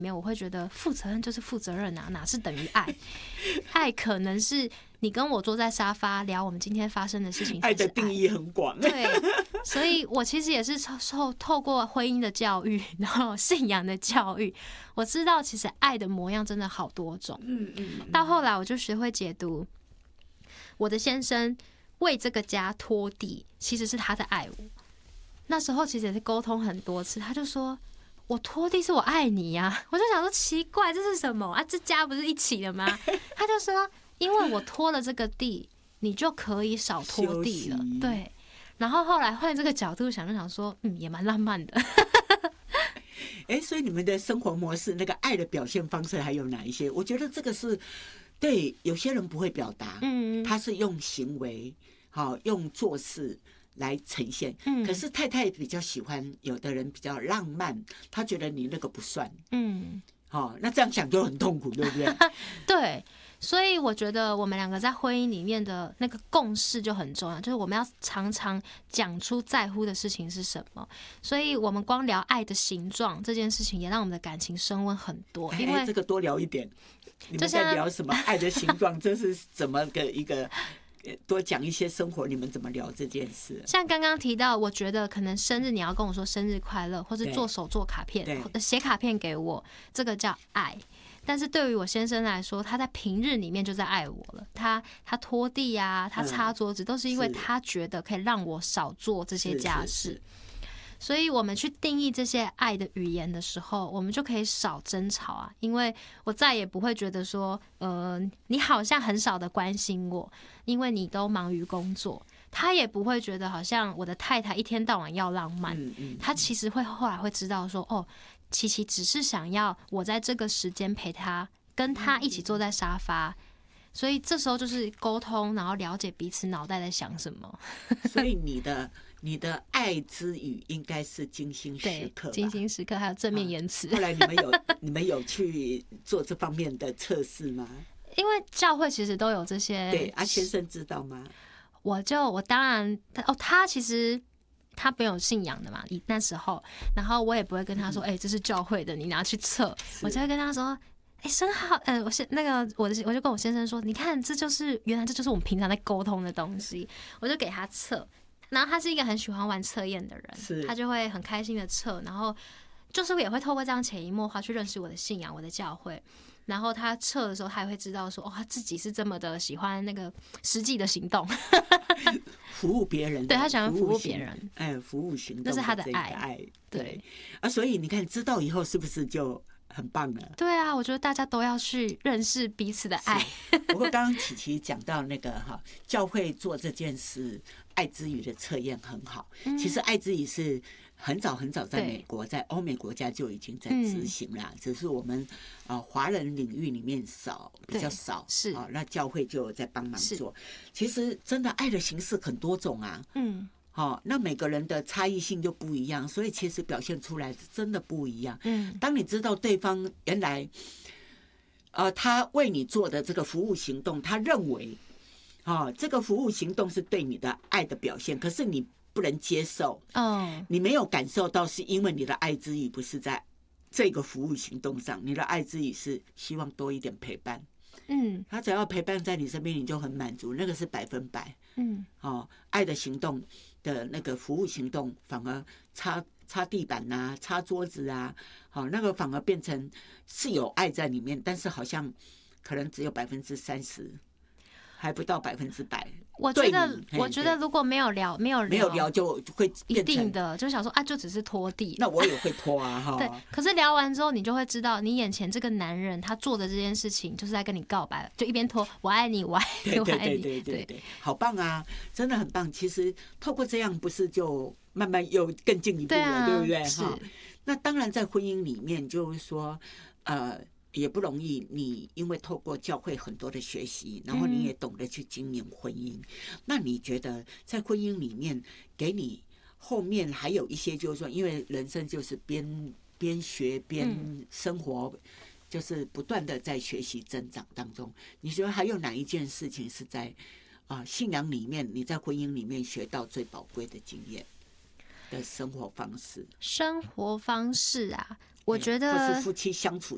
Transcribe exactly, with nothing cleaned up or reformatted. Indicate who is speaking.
Speaker 1: 面，我会觉得负责任就是负责任啊，哪是等于爱？爱可能是你跟我坐在沙发聊我们今天发生的事情，
Speaker 2: 爱的定义很广。
Speaker 1: 对，所以我其实也是透透过婚姻的教育，然后信仰的教育，我知道其实爱的模样真的好多种。
Speaker 2: 嗯嗯嗯，
Speaker 1: 到后来我就学会解读，我的先生为这个家拖地，其实是他在爱我。那时候其实也是沟通很多次，他就说。我拖地是我爱你呀、啊，我就想说奇怪，这是什么啊？这家不是一起的吗？他就说，因为我拖了这个地，你就可以少拖地了。对，然后后来换这个角度想，就想说，嗯，也蛮浪漫的。
Speaker 2: 哎，所以你们的生活模式，那个爱的表现方式还有哪一些？我觉得这个是对有些人不会表达，嗯，他是用行为，好用做事。来呈现，可是太太比较喜欢，有的人比较浪漫，他觉得你那个不算，嗯，哦，那这样想就很痛苦，对不对？
Speaker 1: 对，所以我觉得我们两个在婚姻里面的那个共识就很重要，就是我们要常常讲出在乎的事情是什么。所以我们光聊爱的形状这件事情，也让我们的感情升温很多。因为、
Speaker 2: 哎、这个多聊一点，你们在聊什么爱的形状？这是怎么个一个？多讲一些生活，你们怎么聊这件事？
Speaker 1: 像刚刚提到，我觉得可能生日你要跟我说生日快乐，或是做手做卡片，写卡片给我，这个叫爱。但是对于我先生来说，他在平日里面就在爱我了。他他拖地啊，他擦桌子，都是因为他觉得可以让我少做这些家事。是是是，所以我们去定义这些爱的语言的时候，我们就可以少争吵啊，因为我再也不会觉得说，呃，你好像很少的关心我，因为你都忙于工作。他也不会觉得好像我的太太一天到晚要浪漫，他其实会后来会知道说，哦，琪琪只是想要我在这个时间陪他，跟他一起坐在沙发。所以这时候就是沟通，然后了解彼此脑袋在想什么。
Speaker 2: 所以你的你的爱之语应该是精心时刻吧，
Speaker 1: 精心时刻还有正面言辞。
Speaker 2: 啊、后来你们有你们有去做这方面的测试吗？
Speaker 1: 因为教会其实都有这些。
Speaker 2: 对，啊，先生知道吗？
Speaker 1: 我就我当然哦，他其实他没有信仰的嘛，那时候，然后我也不会跟他说，哎、嗯欸，这是教会的，你拿去测，我就会跟他说。哎、欸，生好，呃，我是那个我的，我就跟我先生说，你看，这就是原来这就是我们平常在沟通的东西，我就给他测，然后他是一个很喜欢玩测验的人，他就会很开心的测，然后就是也会透过这样潜移默化去认识我的信仰，我的教会，然后他测的时候，他也会知道说，哦，他自己是这么的喜欢那个实际的行动，
Speaker 2: 服务别人，
Speaker 1: 对他喜欢服务别人，
Speaker 2: 哎，服务行动，
Speaker 1: 那是他的爱，
Speaker 2: 爱，
Speaker 1: 对，
Speaker 2: 对啊，所以你看，知道以后是不是就？很棒了，
Speaker 1: 对啊，我觉得大家都要去认识彼此的爱。
Speaker 2: 不过刚刚琪琪讲到那个哈，教会做这件事，爱之语的测验很好。嗯、其实爱之语是很早很早在美国，在欧美国家就已经在执行了，嗯、只是我们啊华人领域里面少比较少，是啊，那教会就在帮忙做。其实真的爱的形式很多种啊，嗯。哦，那每个人的差异性就不一样，所以其实表现出来真的不一样。嗯，当你知道对方原来，呃，他为你做的这个服务行动，他认为，哦，这个服务行动是对你的爱的表现，可是你不能接受。哦，你没有感受到，是因为你的爱之语不是在这个服务行动上，你的爱之语是希望多一点陪伴。嗯，他只要陪伴在你身边，你就很满足，那个是百分百。嗯，哦，爱的行动的那个服务行动，反而擦擦地板啊，擦桌子啊，好、哦，那个反而变成是有爱在里面，但是好像可能只有百分之三十，还不到百分之百。
Speaker 1: 我觉得，我觉得如果没有聊，没有聊
Speaker 2: 没有聊，就会
Speaker 1: 一定的就想说啊，就只是拖地。
Speaker 2: 那我也会拖啊，哈。
Speaker 1: 对，可是聊完之后，你就会知道，你眼前这个男人他做的这件事情，就是在跟你告白，就一边拖，我爱你，我爱你，我爱你，
Speaker 2: 对对对对对，好棒啊，真的很棒。其实透过这样，不是就慢慢又更进一步了， 对,、啊、对不对？
Speaker 1: 是。
Speaker 2: 那当然，在婚姻里面，就是说，呃。也不容易，你因为透过教会很多的学习，然后你也懂得去经营婚姻。嗯、那你觉得在婚姻里面，给你后面还有一些，就是说，因为人生就是边边学边生活，嗯、就是不断的在学习增长当中。你觉得还有哪一件事情是在啊、呃、信仰里面，你在婚姻里面学到最宝贵的经验的生活方式？
Speaker 1: 生活方式啊。我觉得
Speaker 2: 或是夫妻相处